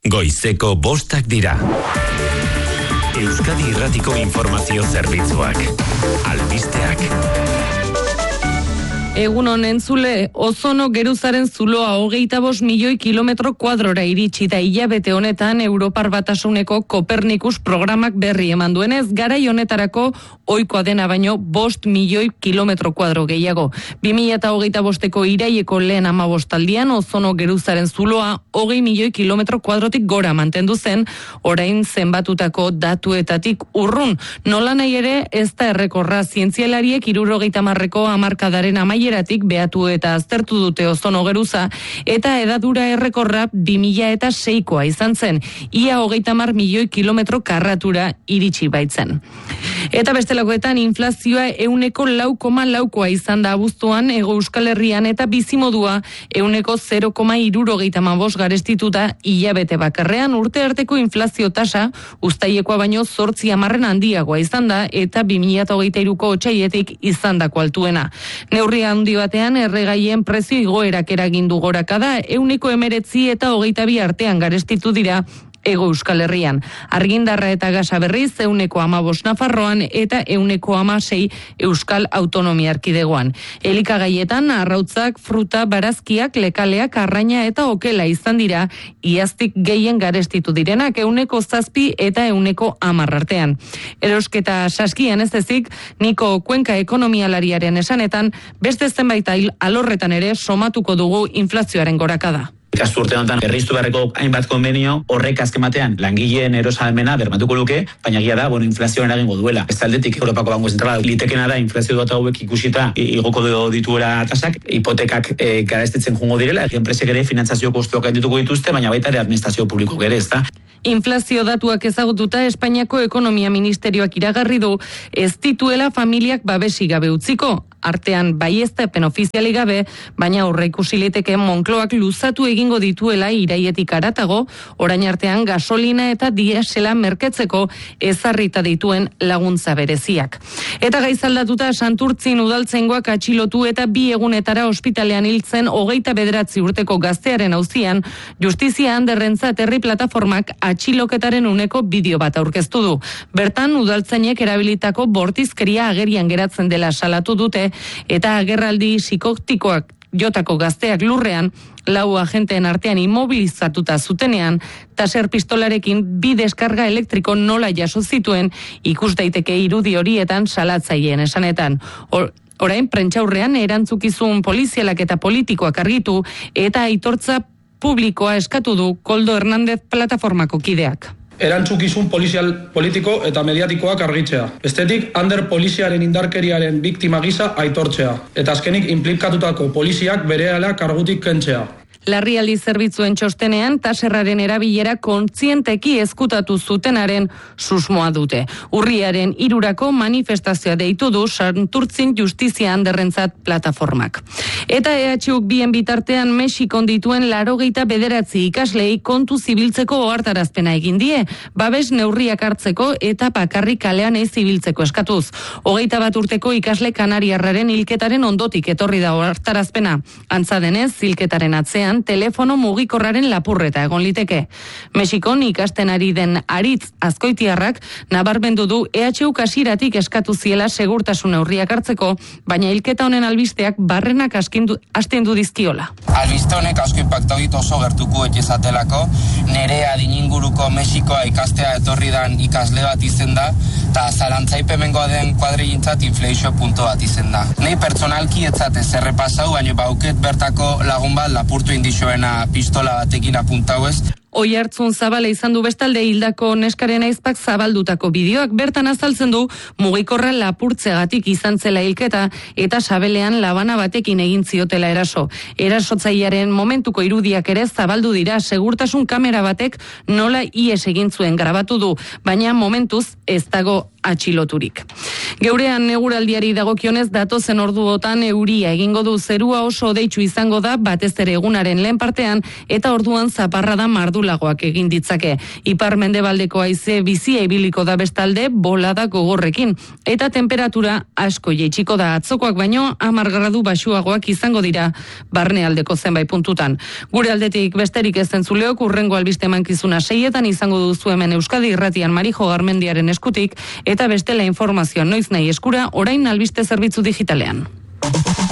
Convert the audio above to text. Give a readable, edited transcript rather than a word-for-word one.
Goizeko 5 dira. Euskadi Irratiko Informazio Zerbitzuak. Albisteak. Egun honen zule, Ozono geruzaren zuloa 25 milioi kilometro kuadrora iritsi da hilabete honetan Europar Batasuneko Kopernikus programak berri eman duenez, garai honetarako ohikoa dena baino 5 milioi kilometro kuadro gehiago. 2025eko iraileko lehen 15 aldian Ozono geruzaren zuloa 20 milioi kilometro kuadrotik gora mantendu zen, orain zenbatutako datuetatik urrun. Nola nahi ere, ez da errekorra, zientzialariek 70ko hamarkadaren amaieratik behatu eta aztertu dute Ozono geruza, eta hedadura errekorra 2006koa izan zen, ia 30 milioi kilometro karratura iritsi baitzen. Eta bestelakoetan inflazioa 4,4koa izan da abuztuan Hego Euskal Herrian, eta bizimodua 0,75 garestituta hilabete bakarrean. Urte arteko inflazio tasa uztailekoa baino 8% handiagoa izan da, eta 2023ko otsailetik izandako altuena. Neurri handi batean erregaien prezio igoerak eragin du gorakada, 19 eta 22 artean garestitu dira Hego Euskal Herrian. Argindarra eta gasa berriz 15 Nafarroan eta 16 Euskal Autonomia Erkidegoan. Elikagaietan arrautzak, fruta, barazkiak, lekaleak, arraina eta okela izan dira iaztik gehien garestitu direnak 7 eta 10 artean. Erosketa saskian ez ezik, Niko Kuenka ekonomialariaren esanetan, beste zenbait alorretan ere somatuko dugu inflazioaren gorakada. Ikasturte honetan berriztu beharreko hainbat konbenio horrek azken batean langileen erosahalmena bermatuko luke, baina egia da, inflazioan eragingo duela. Ez aldetik Europako Banku Zentrala litekena da inflazio data hauek ikusita igoko dituela tasak, hipotekak garestitzen joango direla, enpresek ere finantzazio kostuak handituko dituzte, baina baita ere administrazio publiko ere, ezta. Inflazio datuak ezagututa Espainiako Ekonomia Ministerioak iragarri du ez dituela familiak babesi gabe utziko. Artean baieztapen ofizialik gabe, baina aurreikusi liteke Moncloak luzatu egingo dituela iraietik haratago, orain artean gasolina eta diesela merketzeko ezarrita dituen laguntza bereziak. Eta gaizaldatuta Santurtzin udaltzaingoak atxilotu eta 2 egunetara ospitalean hiltzen 29 urteko gaztearen auzian, Justizia Anderrentzat herri plataformak atxiloketaren uneko bideo bat aurkeztu du. Bertan udaltzainek erabilitako bortizkeria agerian geratzen dela salatu dute, eta agerraldi psikotikoak jotako gazteak lurrean 4 agenteen artean immobilizatuta zutenean, taser pistolarekin 2 deskarga elektriko nola jaso zituen ikus daiteke irudi horietan salatzaileen esanetan. Orain prentsaurrean erantzukizun polizialak eta politikoak argitu eta aitortza publikoa eskatu du Koldo Hernández plataformako kideak. Erantzukizun polizial, politiko eta mediatikoak argitzea. Bestetik, Ander poliziaren indarkeriaren biktima gisa aitortzea. Eta azkenik, implikatutako poliziak berehala kargutik kentzea. Larrialdi zerbitzuen txostenean taserraren erabilera kontzienteki ezkutatu zutenaren susmoa dute. Urriaren 3 manifestazioa deitu du Santurtzin Justizia Anderrentzat plataformak. Eta EHUk bien bitartean Mexikon dituen 89 ikaslei kontu zibiltzeko ohartarazpena egin die, babes neurriak hartzeko eta bakarrik kalean ez zibiltzeko eskatuz. 21 urteko ikasle kanariarraren hilketaren ondotik etorri da ohartarazpena. Antza denez, hilketaren atzean telefono mugikorraren lapurreta egon liteke. Mexikon ikasten ari den Aritz Azkoitiarrak nabarmendu du EHUk hasieratik eskatu ziela segurtasun neurriak hartzeko, baina hilketa honen albisteak barrenak astindu dizkiola. Albiste honek asko inpaktatu dit oso gertuko etxezatelako, nere adinguruko Mexikoa ikastea etorri dan ikasle bat izen da, eta zalantzaipemengoa den kuadrigintzat inflexio punto bat izen da. Nei pertsonalki etzate zerrepasau, baina bauket bertako lagun bat lapurtu indixoena pistola batekin apuntau ez. Oihartzun Zabala izan du bestalde hildako neskaren aizpak zabaldutako bideoak, bertan azaltzen du mugikorra lapurtzegatik izan zela hilketa eta sabelean labana batekin egin ziotela eraso. Erasotzailearen momentuko irudiak ere zabaldu dira, segurtasun kamera batek nola ihes egin zuen grabatu du, baina momentuz ez dago atxiloturik. Geurean eguraldiari dagokionez datozen orduotan euria egingo du, zerua oso deitsu izango da batez ere egunaren lehen partean eta orduan zaparrada mardulagoak egin ditzake. Ipar mendebaldeko haize bizia ibiliko da bestalde bolada gogorrekin eta temperatura asko jaitsiko da, atzokoak baino 10 gradu baxuagoak izango dira barnealdeko zenbait puntutan. Gure aldetik besterik ez entzuleok, urrengo albiste emankizuna 6etan izango duzu hemen Euskadi Irratian Marijo Garmendiaren eskutik eta bestela informazioa noiz nahi eskura orain albiste zerbitzu digitalean.